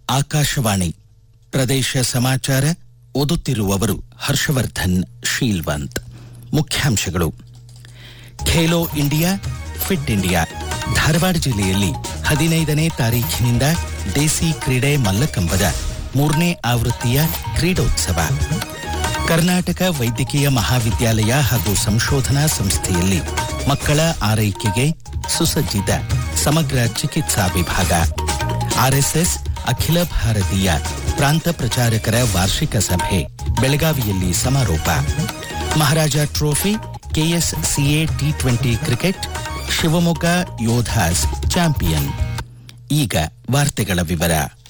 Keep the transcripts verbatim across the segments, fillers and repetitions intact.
ಆಕಾಶವಾಣಿ ಪ್ರದೇಶ ಸಮಾಚಾರ ಓದುತ್ತಿರುವವರು ಹರ್ಷವರ್ಧನ್ ಶೀಲ್ವಂತ್. ಮುಖ್ಯಾಂಶಗಳು: Khelo India fit India. Dharwad ಜಿಲ್ಲೆಯಲ್ಲಿ ಹದಿನೈದನೇ ತಾರೀಖಿನಿಂದ ದೇಸಿ ಕ್ರೀಡೆ ಮಲ್ಲಕಂಬದ ಮೂರನೇ ಆವೃತ್ತಿಯ ಕ್ರೀಡೋತ್ಸವ. ಕರ್ನಾಟಕ ವೈದ್ಯಕೀಯ ಮಹಾವಿದ್ಯಾಲಯ ಹಾಗೂ ಸಂಶೋಧನಾ ಸಂಸ್ಥೆಯಲ್ಲಿ ಮಕ್ಕಳ ಆರೈಕೆಗೆ ಸುಸಜ್ಜಿತ ಸಮಗ್ರ ಚಿಕಿತ್ಸಾ ವಿಭಾಗ. ಆರ್ಎಸ್ಎಸ್ ಅಖಿಲ ಭಾರತೀಯ ಪ್ರಾಂತ ಪ್ರಚಾರಕರ ವಾರ್ಷಿಕ ಸಭೆ ಬೆಳಗಾವಿಯಲ್ಲಿ ಸಮಾರೋಪ. ಮಹಾರಾಜ trophy KSCA T twenty cricket, Shivamogga Yodhas champion. ಈಗ ವಾರ್ತೆಗಳ ವಿವರ.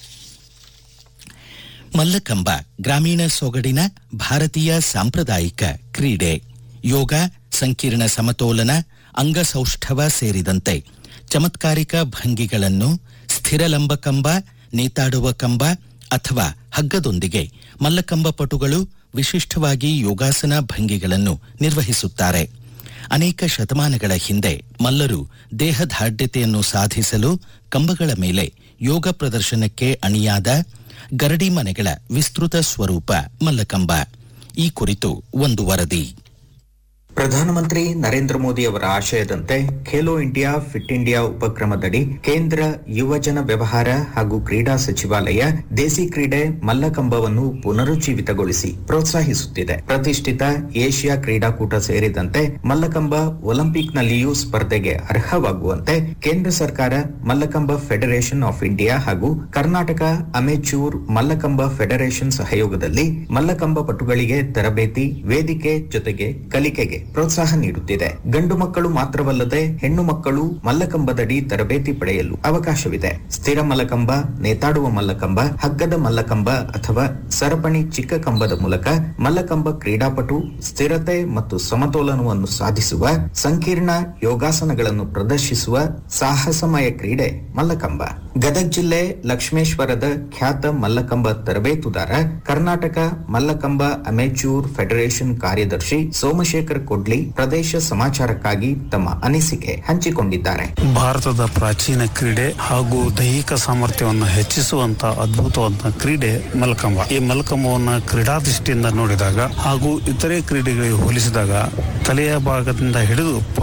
ಮಲ್ಲಕಂಬ ಗ್ರಾಮೀಣ ಸೊಗಡಿನ ಭಾರತೀಯ ಸಾಂಪ್ರದಾಯಿಕ ಕ್ರೀಡೆ. ಯೋಗ, ಸಂಕೀರ್ಣ ಸಮತೋಲನ, ಅಂಗಸೌಷ್ಠವ ಸೇರಿದಂತೆ ಚಮತ್ಕಾರಿಕ ಭಂಗಿಗಳನ್ನು ಸ್ಥಿರಲಂಬ ಕಂಬ, ನೇತಾಡುವ ಕಂಬ ಅಥವಾ ಹಗ್ಗದೊಂದಿಗೆ ಮಲ್ಲಕಂಬ ಪಟುಗಳು ವಿಶಿಷ್ಟವಾಗಿ ಯೋಗಾಸನ ಭಂಗಿಗಳನ್ನು ನಿರ್ವಹಿಸುತ್ತಾರೆ. ಅನೇಕ ಶತಮಾನಗಳ ಹಿಂದೆ ಮಲ್ಲರು ದೇಹದಾರ್ಢ್ಯತೆಯನ್ನು ಸಾಧಿಸಲು ಕಂಬಗಳ ಮೇಲೆ ಯೋಗ ಪ್ರದರ್ಶನಕ್ಕೆ ಅಣಿಯಾದ ಗರಡಿ ಮನೆಗಳ ವಿಸ್ತೃತ ಸ್ವರೂಪ ಮಲ್ಲಕಂಬ. ಈ ಕುರಿತು ಒಂದು ವರದಿ. ಪ್ರಧಾನಮಂತ್ರಿ ನರೇಂದ್ರ ಮೋದಿ ಅವರ ಆಶಯದಂತೆ ಖೇಲೋ ಇಂಡಿಯಾ ಫಿಟ್ ಇಂಡಿಯಾ ಉಪಕ್ರಮದಡಿ ಕೇಂದ್ರ ಯುವಜನ ವ್ಯವಹಾರ ಹಾಗೂ ಕ್ರೀಡಾ ಸಚಿವಾಲಯ ದೇಸಿ ಕ್ರೀಡೆ ಮಲ್ಲಕಂಬವನ್ನು ಪುನರುಜ್ಜೀವಿತಗೊಳಿಸಿ ಪ್ರೋತ್ಸಾಹಿಸುತ್ತಿದೆ. ಪ್ರತಿಷ್ಠಿತ ಏಷ್ಯಾ ಕ್ರೀಡಾಕೂಟ ಸೇರಿದಂತೆ ಮಲ್ಲಕಂಬ ಒಲಿಂಪಿಕ್ನಲ್ಲಿಯೂ ಸ್ಪರ್ಧೆಗೆ ಅರ್ಹವಾಗುವಂತೆ ಕೇಂದ್ರ ಸರ್ಕಾರ ಮಲ್ಲಕಂಬ ಫೆಡರೇಷನ್ ಆಫ್ ಇಂಡಿಯಾ ಹಾಗೂ ಕರ್ನಾಟಕ ಅಮೆಚೂರ್ ಮಲ್ಲಕಂಬ ಫೆಡರೇಷನ್ ಸಹಯೋಗದಲ್ಲಿ ಮಲ್ಲಕಂಬ ಪಟುಗಳಿಗೆ ತರಬೇತಿ, ವೇದಿಕೆ ಜೊತೆಗೆ ಕಲಿಕೆಗೆ ಪ್ರೋತ್ಸಾಹ ನೀಡುತ್ತಿದೆ. ಗಂಡು ಮಕ್ಕಳು ಮಾತ್ರವಲ್ಲದೆ ಹೆಣ್ಣು ಮಕ್ಕಳು ಮಲ್ಲಕಂಬದಡಿ ತರಬೇತಿ ಪಡೆಯಲು ಅವಕಾಶವಿದೆ. ಸ್ಥಿರ ಮಲ್ಲಕಂಬ, ನೇತಾಡುವ ಮಲ್ಲಕಂಬ, ಹಗ್ಗದ ಮಲ್ಲಕಂಬ ಅಥವಾ ಸರಪಣಿ ಚಿಕ್ಕ ಕಂಬದ ಮೂಲಕ ಮಲ್ಲಕಂಬ ಕ್ರೀಡಾಪಟು ಸ್ಥಿರತೆ ಮತ್ತು ಸಮತೋಲನವನ್ನು ಸಾಧಿಸುವ ಸಂಕೀರ್ಣ ಯೋಗಾಸನಗಳನ್ನು ಪ್ರದರ್ಶಿಸುವ ಸಾಹಸಮಯ ಕ್ರೀಡೆ ಮಲ್ಲಕಂಬ. ಗದಗ ಜಿಲ್ಲೆ ಲಕ್ಷ್ಮೇಶ್ವರದ ಖ್ಯಾತ ಮಲ್ಲಕಂಬ ತರಬೇತುದಾರ, ಕರ್ನಾಟಕ ಮಲ್ಲಕಂಬ ಅಮೆಚೂರ್ ಫೆಡರೇಷನ್ ಕಾರ್ಯದರ್ಶಿ ಸೋಮಶೇಖರ್ ಕೊಡ್ಲಿ ಪ್ರದೇಶ ಸಮಾಚಾರಕ್ಕಾಗಿ ತಮ್ಮ ಅನಿಸಿಕೆ ಹಂಚಿಕೊಂಡಿದ್ದಾರೆ. ಭಾರತದ ಪ್ರಾಚೀನ ಕ್ರೀಡೆ ಹಾಗೂ ದೈಹಿಕ ಸಾಮರ್ಥ್ಯವನ್ನು ಹೆಚ್ಚಿಸುವಂತ ಅದ್ಭುತವಾದ ಕ್ರೀಡೆ ಮಲ್ಲಕಂಬ. ಈ ಮಲ್ಲಕಂಬವನ್ನ ಕ್ರೀಡಾ ದೃಷ್ಟಿಯಿಂದ ನೋಡಿದಾಗ ಹಾಗೂ ಇತರೆ ಕ್ರೀಡೆಗಳಿಗೆ ಹೋಲಿಸಿದಾಗ ತಲೆಯ ಭಾಗದಿಂದ ಹಿಡಿದು